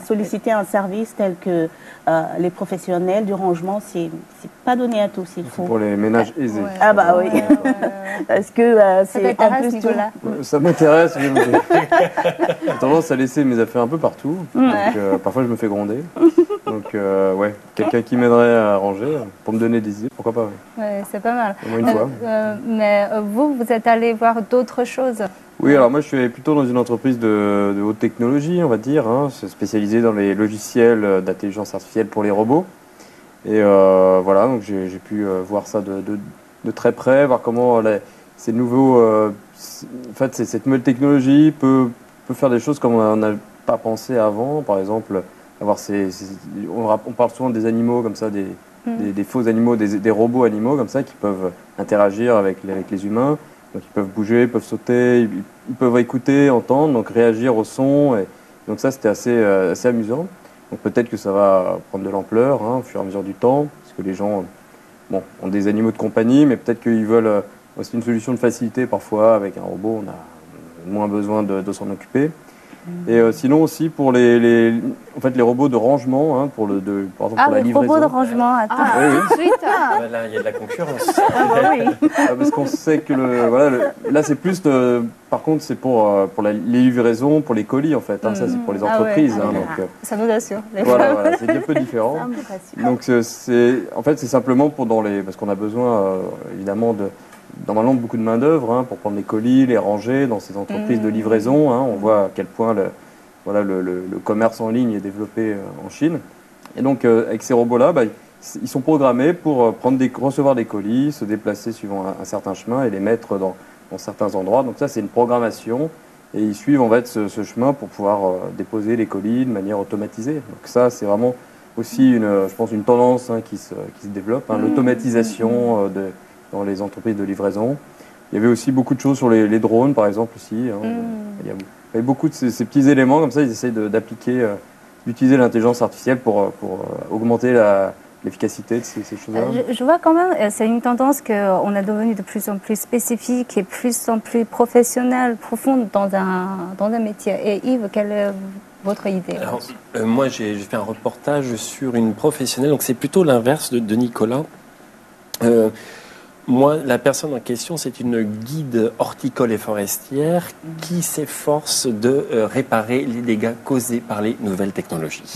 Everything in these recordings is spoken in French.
solliciter un service tel que les professionnels du rangement, c'est pas donné à tous. Il faut... Pour les ménages aisés. Ouais. Ah bah oui, parce que c'est en plus Nicolas. Ça m'intéresse. J'ai tendance à laisser mes affaires un peu partout. Donc, parfois, je me fais gronder. Donc, ouais, quelqu'un qui m'aiderait à ranger pour me donner des idées, pourquoi pas. Ouais, c'est pas mal. Au moins une fois. Mais vous êtes allé voir d'autres choses? Oui, alors moi je suis plutôt dans une entreprise de haute technologie, on va dire, hein, spécialisée dans les logiciels d'intelligence artificielle pour les robots. Et voilà, donc j'ai pu voir ça de très près, voir comment ces nouveaux, en fait, cette nouvelle technologie peut faire des choses comme on n'a pas pensé avant. Par exemple, avoir on parle souvent des animaux comme ça, des faux animaux, des robots animaux comme ça qui peuvent interagir avec les humains. Donc ils peuvent bouger, ils peuvent sauter, ils peuvent écouter, entendre, donc réagir au son. Et donc ça, c'était assez amusant. Donc peut-être que ça va prendre de l'ampleur hein, au fur et à mesure du temps, parce que les gens ont des animaux de compagnie, mais peut-être qu'ils veulent aussi une solution de facilité. Parfois, avec un robot, on a moins besoin de s'en occuper. Et sinon aussi pour les robots de rangement, hein, par exemple pour la livraison. Robots de rangement, attends. Oui, oui. Tout de suite. Là, il y a de la concurrence. Parce qu'on sait que là c'est plus par contre c'est pour les livraisons, pour les colis en fait. Hein, ça c'est pour les entreprises. Ah ouais. Hein, donc, Ça nous assure. voilà, c'est un peu différent. Donc c'est simplement parce qu'on a besoin évidemment normalement beaucoup de main d'œuvre hein, pour prendre les colis, les ranger dans ces entreprises de livraison. Hein, on voit à quel point le commerce en ligne est développé en Chine. Et donc avec ces robots-là, ils sont programmés pour recevoir des colis, se déplacer suivant un certain chemin et les mettre dans certains endroits. Donc ça, c'est une programmation et ils suivent en fait ce chemin pour pouvoir déposer les colis de manière automatisée. Donc ça, c'est vraiment aussi je pense une tendance hein, qui se développe, hein, l'automatisation dans les entreprises de livraison. Il y avait aussi beaucoup de choses sur les drones, par exemple, aussi. Hein. Il y avait beaucoup de ces petits éléments, comme ça, ils essayent d'utiliser l'intelligence artificielle pour augmenter l'efficacité de ces choses-là. Je vois quand même, c'est une tendance qu'on est devenu de plus en plus spécifique et plus en plus professionnel, profonde dans un métier. Et Yves, quelle est votre idée? Alors, moi, j'ai fait un reportage sur une professionnelle, donc c'est plutôt l'inverse de Nicolas. Moi, la personne en question, c'est une guide horticole et forestière qui s'efforce de réparer les dégâts causés par les nouvelles technologies.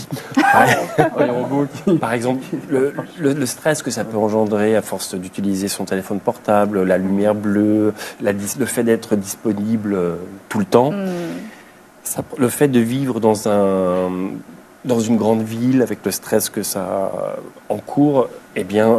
Par exemple, le stress que ça peut engendrer à force d'utiliser son téléphone portable, la lumière bleue, le fait d'être disponible tout le temps, le fait de vivre dans une grande ville avec le stress que ça encourt, eh bien,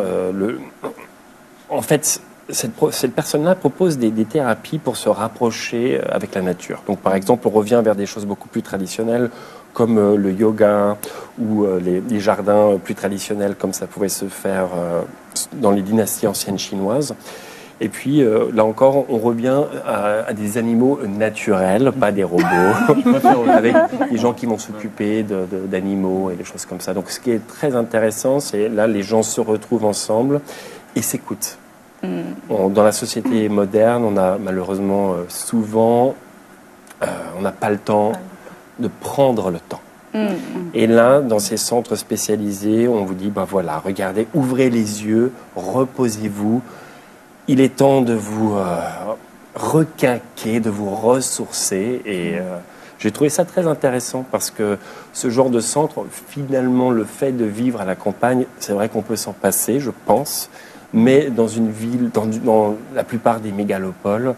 en fait, cette personne-là propose des thérapies pour se rapprocher avec la nature. Donc, par exemple, on revient vers des choses beaucoup plus traditionnelles, comme le yoga ou les jardins plus traditionnels, comme ça pouvait se faire dans les dynasties anciennes chinoises. Et puis, là encore, on revient à des animaux naturels, pas des robots, avec des gens qui vont s'occuper d'animaux et des choses comme ça. Donc, ce qui est très intéressant, c'est là, les gens se retrouvent ensemble et s'écoutent. Dans la société moderne, on a malheureusement souvent, on n'a pas le temps de prendre le temps. Et là, dans ces centres spécialisés, on vous dit, voilà, regardez, ouvrez les yeux, reposez-vous. Il est temps de vous requinquer, de vous ressourcer. Et j'ai trouvé ça très intéressant parce que ce genre de centre, finalement, le fait de vivre à la campagne, c'est vrai qu'on peut s'en passer, je pense. Mais dans une ville, dans la plupart des mégalopoles,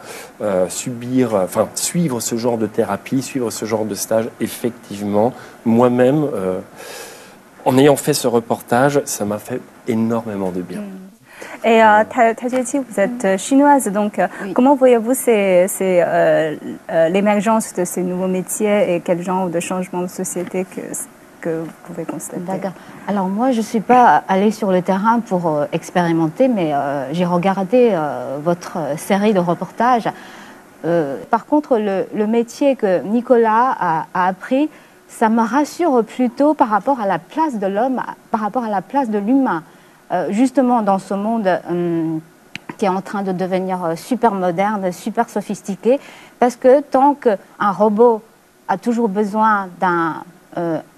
suivre ce genre de thérapie, suivre ce genre de stage, effectivement, moi-même, en ayant fait ce reportage, ça m'a fait énormément de bien. Et Tajieqi, vous êtes chinoise, donc comment voyez-vous l'émergence de ces nouveaux métiers et quel genre de changement de société que vous pouvez constater? D'accord. Alors moi, je ne suis pas allée sur le terrain pour expérimenter, mais j'ai regardé votre série de reportages. Par contre, le métier que Nicolas a appris, ça me rassure plutôt par rapport à la place de l'homme, par rapport à la place de l'humain. Justement, dans ce monde qui est en train de devenir super moderne, super sophistiqué, parce que tant qu'un robot a toujours besoin d'un